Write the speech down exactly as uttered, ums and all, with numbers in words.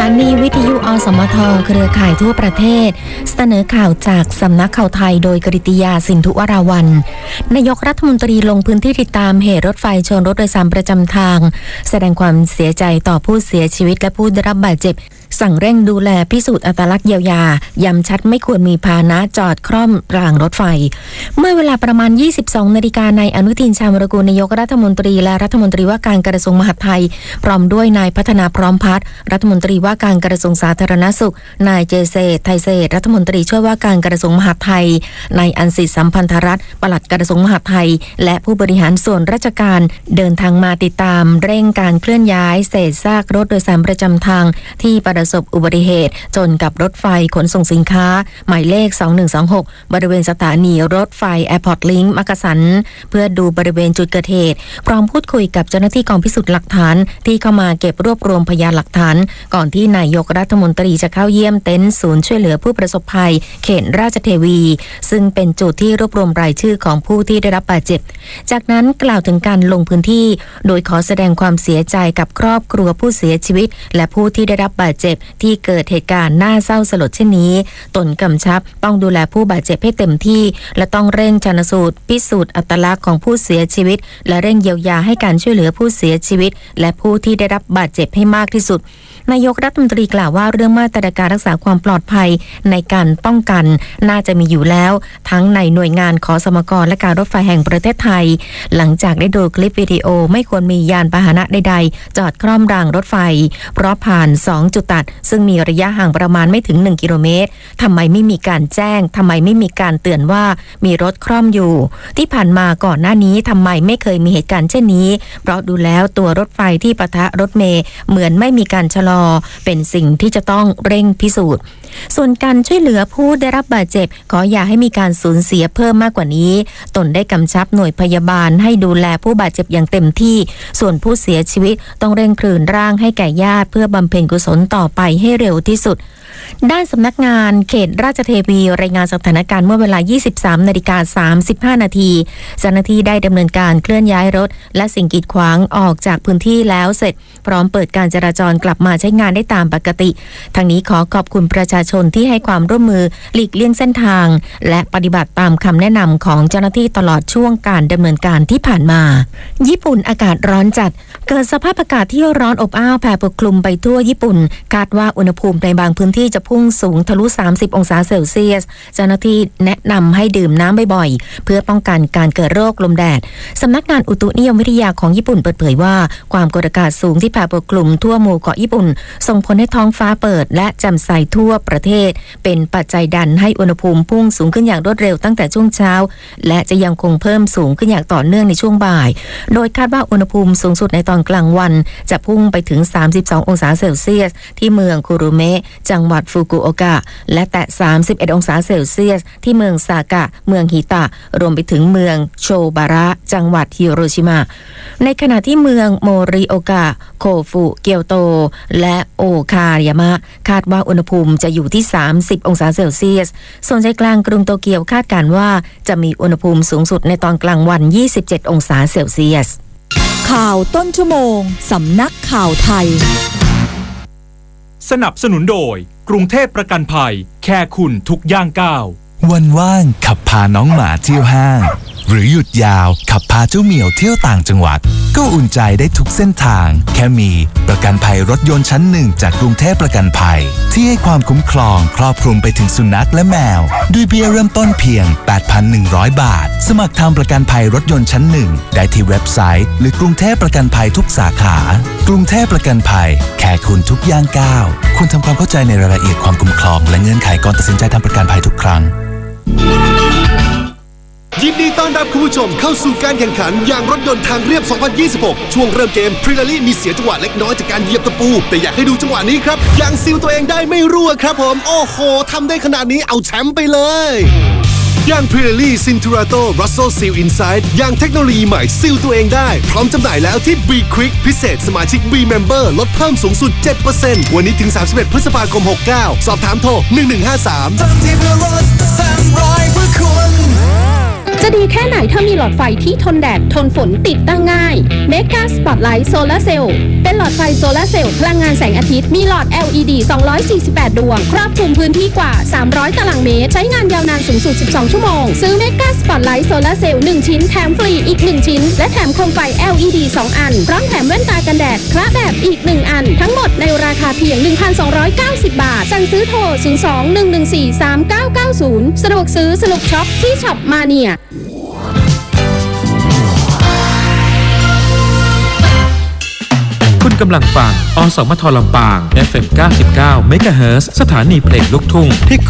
านีวิทยุอสมทเครือข่ายทั่วประเทศเสนอข่าวจากสำนักข่าวไทยโดยกฤติยาสินธุวราวัลย์นายกรัฐมนตรีลงพื้นที่ติดตามเหตุรถไฟชนรถโดยสารประจำทางแสดงความเสียใจต่อผู้เสียชีวิตและผู้ได้รับบาดเจ็บสั่งเร่งดูแลพิสูจน์อัตลักษณ์เยียวยาย้ำชัดไม่ควรมีพาหนะจอดคร่อมรางรถไฟเมื่อเวลาประมาณ ยี่สิบสองนาฬิกาในอนุทินชาญวิรากูลนายกรัฐมนตรีและรัฐมนตรีว่าการกระทรวงมหาดไทยพร้อมด้วยนายพัฒนาพร้อมพัฒน์รัฐมนตรีว่าการกระทรวงสาธารณสุขนายเจเษไทยเศรษฐ์รัฐมนตรีช่วยว่าการกระทรวงมหาดไทยนายอันสิทธิสัมพันธรัตน์ปลัดกระทรวงมหาดไทยและผู้บริหารส่วนราชการเดินทางมาติดตามเร่งการเคลื่อนย้ายเศษซากรถโดยสารประจำทางที่ประสบอุบัติเหตุจนกับรถไฟขนส่งสินค้าหมายเลขสองหนึ่งสองหกบริเวณสถานีรถไฟแอร์พอร์ตลิงก์มักกะสันเพื่อดูบริเวณจุดเกิดเหตุพร้อมพูดคุยกับเจ้าหน้าที่กองพิสูจน์หลักฐานที่เข้ามาเก็บรวบรวมพยานหลักฐานก่อนที่นายกรัฐมนตรีจะเข้าเยี่ยมเต็นท์ศูนย์ช่วยเหลือผู้ประสบภัยเขตราชเทวีซึ่งเป็นจุดที่รวบรวมรายชื่อของผู้ที่ได้รับบาดเจ็บจากนั้นกล่าวถึงการลงพื้นที่โดยขอแสดงความเสียใจกับครอบครัวผู้เสียชีวิตและผู้ที่ได้รับบาดเจ็บที่เกิดเหตุการณ์น่าเศร้าสลดเช่นนี้ตนกำชับต้องดูแลผู้บาดเจ็บให้เต็มที่และต้องเร่งชันสูตรพิสูจน์อัตลักษณ์ของผู้เสียชีวิตและเร่งเยียวยาให้การช่วยเหลือผู้เสียชีวิตและผู้ที่ได้รับบาดเจ็บให้มากที่สุดนายกรัฐมนตรีกล่าวว่าเรื่องมาตรการรักษาความปลอดภัยในการป้องกันน่าจะมีอยู่แล้วทั้งในหน่วยงานขสมกและการรถไฟแห่งประเทศไทยหลังจากได้ดูคลิปวิดีโอไม่ควรมียานพาหนะใดๆจอดคร่อมรางรถไฟเพราะผ่านสองจุดตัดซึ่งมีระยะห่างประมาณไม่ถึงหนึ่งกิโลเมตรทำไมไม่มีการแจ้งทำไมไม่มีการเตือนว่ามีรถคร่อมอยู่ที่ผ่านมาก่อนหน้านี้ทำไมไม่เคยมีเหตุการณ์เช่นนี้เพราะดูแล้วตัวรถไฟที่ปะทะรถเมล์เหมือนไม่มีการชะลอเป็นสิ่งที่จะต้องเร่งพิสูจน์ส่วนการช่วยเหลือผู้ได้รับบาดเจ็บขออย่าให้มีการสูญเสียเพิ่มมากกว่านี้ตนได้กำชับหน่วยพยาบาลให้ดูแลผู้บาดเจ็บอย่างเต็มที่ส่วนผู้เสียชีวิตต้องเร่งคืนร่างให้แก่ญาติเพื่อบำเพ็ญกุศลต่อไปให้เร็วที่สุดด้านสำนักงานเขตราชเทวีรายงานสถานการณ์เมื่อเวลา ยี่สิบสามนาฬิกาสามสิบห้านาทีเจ้าหน้าที่ได้ดำเนินการเคลื่อนย้ายรถและสิ่งกีดขวางออกจากพื้นที่แล้วเสร็จพร้อมเปิดการจราจรกลับมาใช้งานได้ตามปกติทางนี้ขอขอบคุณประชาชนที่ให้ความร่วมมือหลีกเลี่ยงเส้นทางและปฏิบัติตามคำแนะนำของเจ้าหน้าที่ตลอดช่วงการดำเนินการที่ผ่านมาญี่ปุ่นอากาศร้อนจัดเกิดสภาพอากาศที่ร้อนอบอ้าวแผ่ปกคลุมไปทั่วญี่ปุ่นคาดว่าอุณหภูมิในบางพื้นที่จะพุ่งสูงทะลุสามสิบองศาเซลเซียสเจ้าหน้าที่แนะนำให้ดื่มน้ำบ่อยๆเพื่อป้องกันการเกิดโรคลมแดดสำนักงานอุตุนิยมวิทยาของญี่ปุ่นเปิดเผยว่าความกดอากาศสูงที่แผ่ปกคลุมทั่วหมู่เกาะญี่ปุ่นส่งผลให้ท้องฟ้าเปิดและแจ่มใสทั่วประเทศเป็นปัจจัยดันให้อุณหภูมิพุ่งสูงขึ้นอย่างรวดเร็วตั้งแต่ช่วงเช้าและจะยังคงเพิ่มสูงขึ้นอย่างต่อเนื่องในช่วงบ่ายโดยคาดว่าอุณหภูมิสูงสุดในตอนกลางวันจะพุ่งไปถึงสามสิบสององศาเซลเซียสที่เมืองคุรุเมะจังหวัดฟุกุโอกะและแตะสามสิบเอ็ดองศาเซลเซียสที่เมืองซากะเมืองฮิตะรวมไปถึงเมืองโชบาระจังหวัดฮิโรชิมะในขณะที่เมืองโมริโอกะโคฟุเกียวโตและโอคายามะคาดว่าอุณหภูมิจะอยู่ที่สามสิบองศาเซลเซียสส่วนใจกลางกรุงโตเกียวคาดการณ์ว่าจะมีอุณหภูมิสูงสุดในตอนกลางวันยี่สิบเจ็ดองศาเซลเซียสข่าวต้นชั่วโมงสำนักข่าวไทยสนับสนุนโดยกรุงเทพประกันภัยแค่คุณทุกย่างก้าววันว่างขับพาน้องหมาเที่ยวห้างหรือหยุดยาวขับพาเจ้าเหมียวเที่ยวต่างจังหวัดก็อุ่นใจได้ทุกเส้นทางแค่มีประกันภัยรถยนต์ชั้นหนึ่งจากกรุงเทพประกันภัยที่ให้ความคุ้มครองครอบคลุมไปถึงสุนัขและแมวด้วยเบี้ยเริ่มต้นเพียง แปดพันหนึ่งร้อย บาทสมัครทำประกันภัยรถยนต์ชั้นหนึ่งได้ที่เว็บไซต์หรือกรุงเทพประกันภัยทุกสาขากรุงเทพประกันภัยแค่คุณทุกย่างก้าวคุณทำความเข้าใจในรายละเอียดความคุ้มครองและเงื่อนไขก่อนตัดสินใจทำประกันภัยทุกครั้งยินดีต้อนรับคุณผู้ชมเข้าสู่การแข่งขันยางรถยนต์ทางเรียบ สองพันยี่สิบหก ช่วงเริ่มเกมพรีลารี่มีเสียจังหวะเล็กน้อยจากการเหยียบตะปูแต่อยากให้ดูจังหวะนี้ครับยางซีลตัวเองได้ไม่รั่วครับผมโอ้โหทำได้ขนาดนี้เอาแชมป์ไปเลยยางพรีลารี่ซินทูราโตรัสโซซีลอินไซด์ยางเทคโนโลยีใหม่ซีลตัวเองได้พร้อมจำหน่ายแล้วที่ B Quick พิเศษสมาชิก B Member ลดเพิ่มสูงสุด เจ็ดเปอร์เซ็นต์ วันนี้ถึงสามสิบเอ็ดพฤษภาคมหกเก้าสอบถามโทรหนึ่งหนึ่งห้าสามทำที่เพื่อรถทำร้อยเพื่อคุณจะดีแค่ไหนถ้ามีหลอดไฟที่ทนแดดทนฝนติดตั้งง่าย Mega Spotlight Solar Cell เป็นหลอดไฟโซลาร์เซลล์พลังงานแสงอาทิตย์มีหลอด แอล อี ดี สองร้อยสี่สิบแปด ดวงครอบคลุมพื้นที่กว่าสามร้อยตารางเมตรใช้งานยาวนานสูงสุดสิบสองชั่วโมงซื้อ Mega Spotlight Solar Cell หนึ่งชิ้นแถมฟรีอีกหนึ่งชิ้นและแถมโคมไฟ แอล อี ดี สองอันพร้อมแถมแว่นตากันแดดคละแบบอีกหนึ่งอันทั้งหมดในราคาเพียง หนึ่งพันสองร้อยเก้าสิบ บาทสั่งซื้อโทรศูนย์ สอง หนึ่ง หนึ่ง สี่ สาม เก้า เก้า ศูนย์สะดวกซื้อสนุกช็อปที่ช็อปมาเนียคุณกำลังฟังอสมทลำปาง เอฟ เอ็ม เก้าสิบเก้า เมกะเฮิรตซ์ สถานีเพลงลูกทุ่งที่